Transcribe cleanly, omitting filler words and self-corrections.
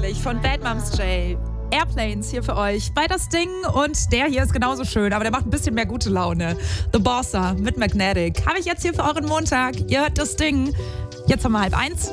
eigentlich von Bad Moms J. Airplanes hier für euch bei das Ding und der hier ist genauso schön, aber der macht ein bisschen mehr gute Laune. The Bossa mit Magnetic. Habe ich jetzt hier für euren Montag. Ihr hört das Ding. Jetzt haben wir 12:30.